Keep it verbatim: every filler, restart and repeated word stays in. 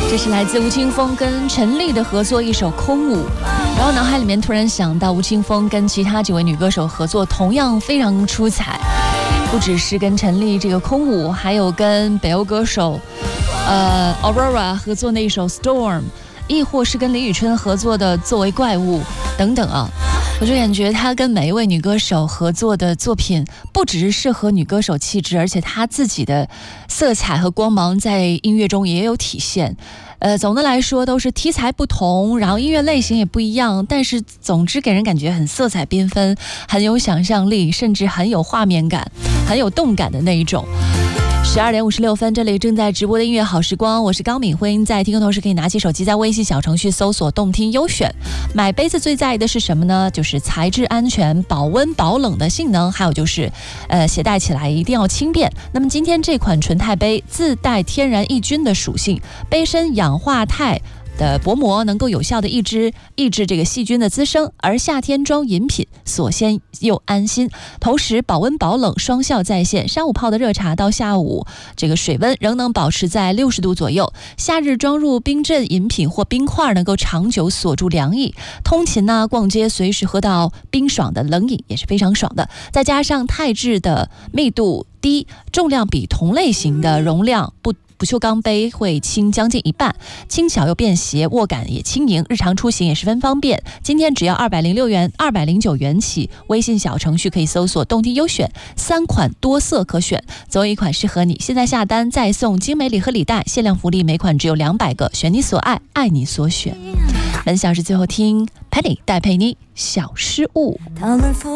这是来自吴青峰跟陈粒的合作一首《空舞》，然后脑海里面突然想到吴青峰跟其他几位女歌手合作同样非常出彩，不只是跟陈粒这个《空舞》，还有跟北欧歌手呃 Aurora 合作那一首《Storm》，亦或是跟李宇春合作的《作为怪物》等等啊。我就感觉他跟每一位女歌手合作的作品不只是适合女歌手气质，而且他自己的色彩和光芒在音乐中也有体现。呃，总的来说都是题材不同，然后音乐类型也不一样，但是总之给人感觉很色彩缤纷，很有想象力，甚至很有画面感，很有动感的那一种。十二点五十六分，这里正在直播的音乐好时光，我是高敏辉。在听歌同时可以拿起手机，在微信小程序搜索动听优选。买杯子最在意的是什么呢？就是材质安全、保温保冷的性能，还有就是呃携带起来一定要轻便。那么今天这款纯钛杯自带天然抑菌的属性，杯身氧化钛的薄膜能够有效的抑制抑制这个细菌的滋生，而夏天装饮品锁鲜又安心，同时保温保冷双效在线。上午泡的热茶到下午这个水温仍能保持在六十度左右，夏日装入冰镇饮品或冰块能够长久锁住凉意，通勤呢逛街随时喝到冰爽的冷饮也是非常爽的。再加上钛质的密度低，重量比同类型的容量不不锈钢杯会轻将近一半，轻巧又便携，握感也轻盈，日常出行也十分方便。今天只要二百零六元、二百零九元起，微信小程序可以搜索动听优选，三款多色可选，总有一款适合你。现在下单再送精美礼盒礼袋，限量福利，每款只有两百个，选你所爱，爱你所选。本小时最后听 Penny 戴佩妮小失误。